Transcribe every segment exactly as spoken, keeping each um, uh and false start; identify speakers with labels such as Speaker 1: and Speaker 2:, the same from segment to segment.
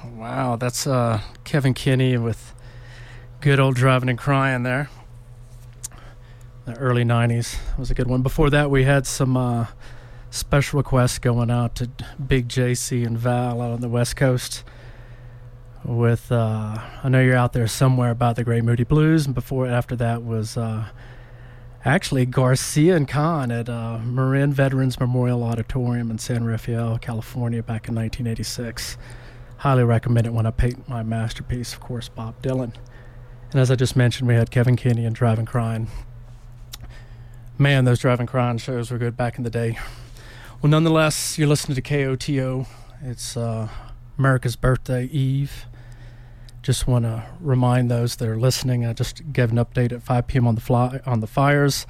Speaker 1: Wow, that's uh, Kevin Kinney with good old Driving and Crying there. The early nineties was a good one. Before that, we had some uh, special requests going out to Big J C and Val out on the West Coast with, uh, I Know You're Out There Somewhere about the Great Moody Blues. And before, after that was uh, actually Garcia and Khan at uh, Marin Veterans Memorial Auditorium in San Rafael, California back in nineteen eighty-six. Highly recommend it when I paint my masterpiece, of course, Bob Dylan. And as I just mentioned, we had Kevin Kinney and Driving Crying. Man, those Driving Crying shows were good back in the day. Well, nonetheless, you're listening to K O T O. It's uh, America's Birthday Eve. Just want to remind those that are listening, I just gave an update at five p.m. on the fly on the fires.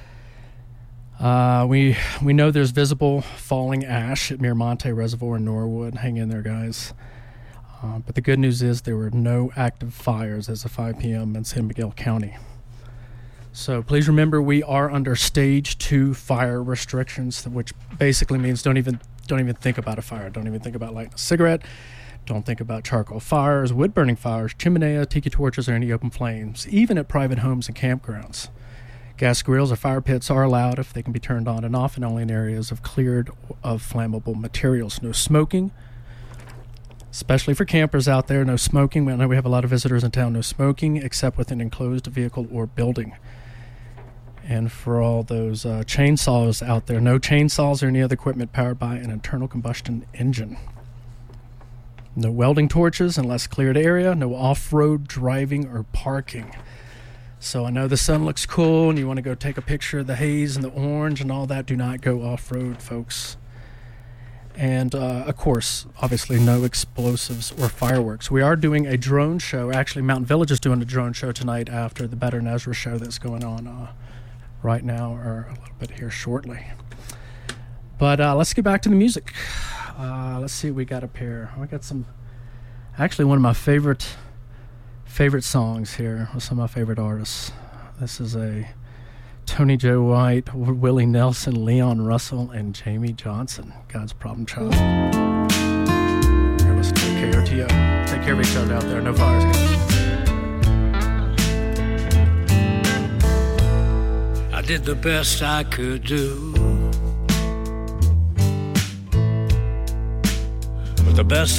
Speaker 1: Uh, we we know there's visible falling ash at Miramonte Reservoir in Norwood. Hang in there, guys. Uh, but the good news is there were no active fires as of five p.m. in San Miguel County. So please remember, we are under stage two fire restrictions, which basically means don't even don't even think about a fire. Don't even think about lighting a cigarette. Don't think about charcoal fires, wood-burning fires, chimenea, tiki torches, or any open flames, even at private homes and campgrounds. Gas grills or fire pits are allowed if they can be turned on and off, and only in areas of cleared of flammable materials. No smoking, especially for campers out there. No smoking. I know we have a lot of visitors in town. No smoking except with an enclosed vehicle or building. And for all those uh, chainsaws out there, no chainsaws or any other equipment powered by an internal combustion engine. No welding torches unless cleared area. No off-road driving or parking. So I know the sun looks cool and you want to go take a picture of the haze and the orange and all that. Do not go off-road, folks. And, uh, of course, obviously no explosives or fireworks. We are doing a drone show. Actually, Mountain Village is doing a drone show tonight after the Better Nazareth show that's going on uh, right now, or a little bit here shortly. But uh, let's get back to the music. Uh, let's see what we got up here. We got some, actually one of my favorite favorite songs here with some of my favorite artists. This is a Tony Joe White, Willie Nelson, Leon Russell, and Jamie Johnson. God's Problem Child. You're listening to K O T O. Take care of each other out there. No fires, guys.
Speaker 2: I did the best I could do. But the best